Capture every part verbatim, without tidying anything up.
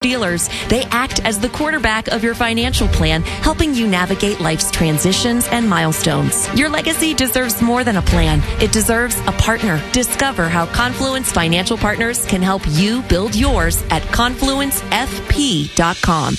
Steelers, they act as the quarterback of your financial plan, helping you navigate life's transitions and milestones. Your legacy deserves more than a plan. It deserves a partner. Discover how Confluence Financial Partners can help you build yours at confluence f p dot com.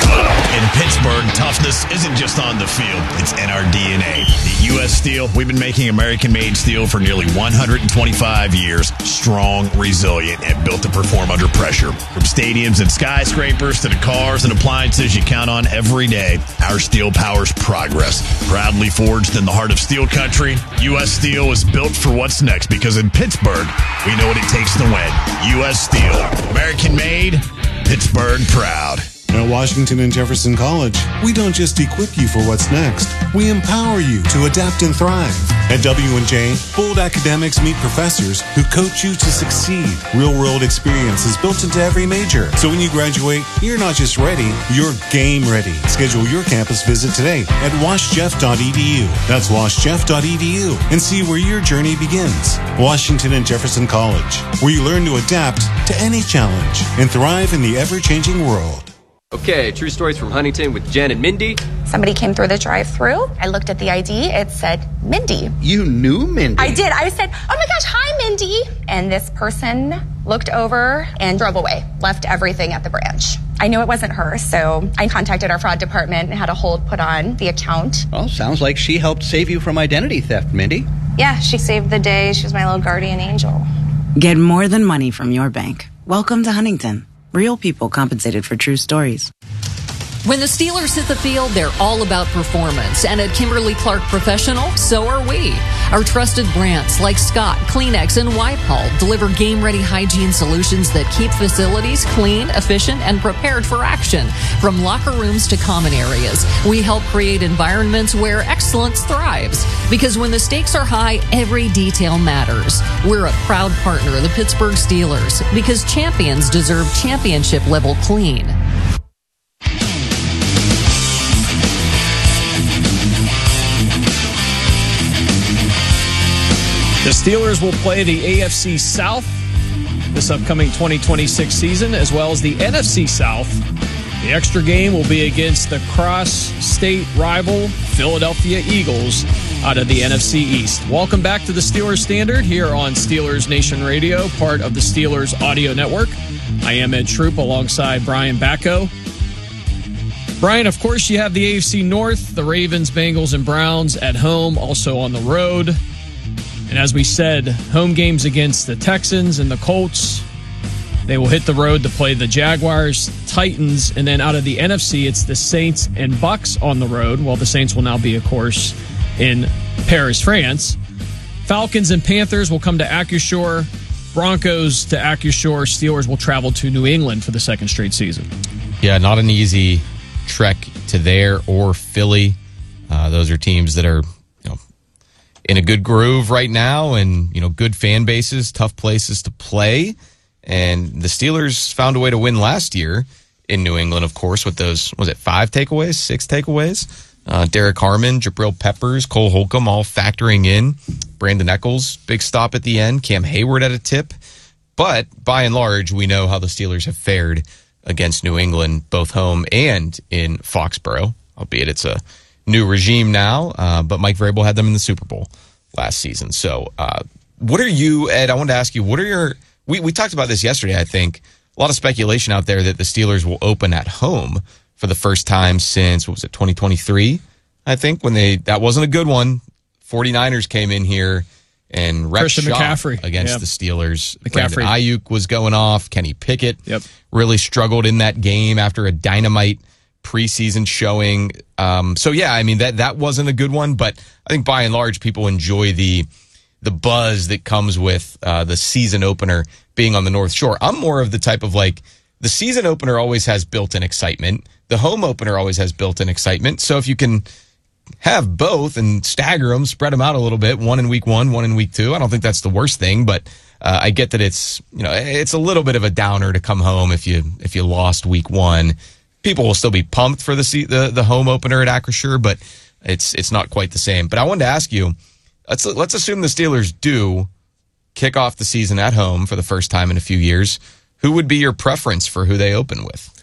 In Pittsburgh, toughness isn't just on the field, it's in our D N A. At U S Steel, we've been making American-made steel for nearly one hundred twenty-five years. Strong, resilient, and built to perform under pressure. From stadiums and skyscrapers to the cars and appliances you count on every day, our steel powers progress. Proudly forged in the heart of steel country, U S Steel is built for what's next, because in Pittsburgh, we know what it takes to win. U S Steel, American-made, Pittsburgh proud. At Washington and Jefferson College, we don't just equip you for what's next. We empower you to adapt and thrive. At W and J, bold academics meet professors who coach you to succeed. Real-world experience is built into every major. So when you graduate, you're not just ready, you're game ready. Schedule your campus visit today at wash jeff dot e d u. That's wash jeff dot e d u and see where your journey begins. Washington and Jefferson College, where you learn to adapt to any challenge and thrive in the ever-changing world. Okay, true stories from Huntington with Jen and Mindy. Somebody came through the drive-thru. I looked at the I D. It said Mindy. You knew Mindy? I did. I said, oh my gosh, hi, Mindy. And this person looked over and drove away, left everything at the branch. I knew it wasn't her, so I contacted our fraud department and had a hold put on the account. Well, sounds like she helped save you from identity theft, Mindy. Yeah, she saved the day. She was my little guardian angel. Get more than money from your bank. Welcome to Huntington. Real people compensated for true stories. When the Steelers hit the field, they're all about performance. And at Kimberly-Clark Professional, so are we. Our trusted brands like Scott, Kleenex, and Wipe-All deliver game-ready hygiene solutions that keep facilities clean, efficient, and prepared for action. From locker rooms to common areas, we help create environments where excellence thrives. Because when the stakes are high, every detail matters. We're a proud partner of the Pittsburgh Steelers because champions deserve championship-level clean. The Steelers will play the A F C South this upcoming twenty twenty-six season, as well as the N F C South. The extra game will be against the cross-state rival Philadelphia Eagles out of the N F C East. Welcome back to the Steelers Standard here on Steelers Nation Radio, part of the Steelers Audio Network. I am Ed Troop alongside Brian Bacco. Brian, of course, you have the A F C North, the Ravens, Bengals, and Browns at home, also on the road. And as we said, home games against the Texans and the Colts. They will hit the road to play the Jaguars, Titans, and then out of the N F C, it's the Saints and Bucks on the road. Well, the Saints will now be, of course, in Paris, France. Falcons and Panthers will come to Accushore. Broncos to Accushore. Steelers will travel to New England for the second straight season. Yeah, not an easy trek to there or Philly. Uh, those are teams that are in a good groove right now, and, you know, good fan bases, tough places to play. And the Steelers found a way to win last year in New England, of course, with those, was it five takeaways, six takeaways? Uh, Derek Harmon, Jabril Peppers, Cole Holcomb all factoring in. Brandon Echols, big stop at the end. Cam Hayward at a tip. But by and large, we know how the Steelers have fared against New England, both home and in Foxborough, albeit it's a new regime now, uh, but Mike Vrabel had them in the Super Bowl last season. So uh, what are you, Ed, I wanted to ask you, what are your, we, we talked about this yesterday, I think, a lot of speculation out there that the Steelers will open at home for the first time since, what was it, twenty twenty-three, I think, when they, that wasn't a good one. 49ers came in here and wrecked Christian shop McCaffrey against yep. the Steelers. McCaffrey. Brandon Ayuk was going off. Kenny Pickett yep. really struggled in that game after a dynamite preseason showing. Um, so yeah, I mean, that, that wasn't a good one, but I think by and large, people enjoy the, the buzz that comes with, uh, the season opener being on the North Shore. I'm more of the type of like, the season opener always has built-in excitement. The home opener always has built-in excitement. So if you can have both and stagger them, spread them out a little bit, one in week one, one in week two, I don't think that's the worst thing, but, uh, I get that it's, you know, it's a little bit of a downer to come home if you, if you lost week one. People will still be pumped for the the, the home opener at Acrisure, but it's it's not quite the same. But I wanted to ask you, let's let's assume the Steelers do kick off the season at home for the first time in a few years. who would be your preference for who they open with?